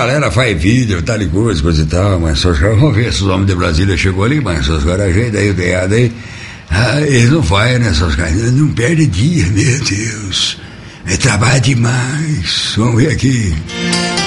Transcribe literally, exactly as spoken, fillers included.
galera faz vídeo, tal e coisa, coisa e tal, mas só vamos ver se os homens de Brasília chegou ali, mas os garageiros aí, o teado aí, ah, eles não fazem, né, seus caras, não perde dia, meu Deus, é trabalho demais, vamos ver aqui.